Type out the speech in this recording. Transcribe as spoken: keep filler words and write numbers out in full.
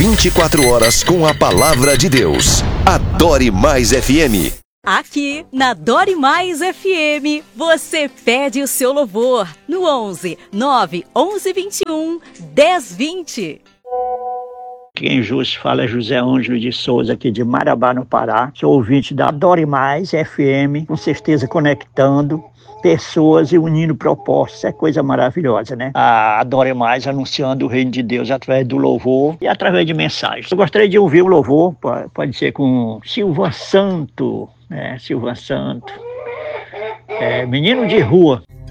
vinte e quatro horas com a palavra de Deus. Adore Mais F M. Aqui na Dore Mais F M, você pede o seu louvor no onze, nove, onze, vinte e um, dez, vinte. Quem vos fala é José Ângelo de Souza, aqui de Marabá, no Pará. Sou ouvinte da Dore Mais F M, com certeza conectando pessoas e unindo propostas. É coisa maravilhosa, né? A Dore Mais anunciando o reino de Deus através do louvor e através de mensagens. Eu gostaria de ouvir o louvor, pode ser com Silvan Santo, né? Silvan Santo, é, Menino de Rua.